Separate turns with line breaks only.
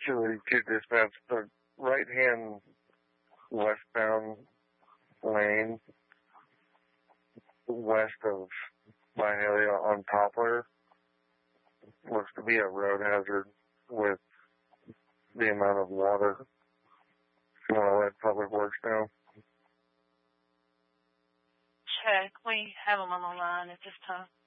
Julie to dispatch the right-hand westbound lane west of Byhalia on Poplar looks to be a road hazard with the amount of water. If you want to let Public Works know.
Check. We have them on the line at this time.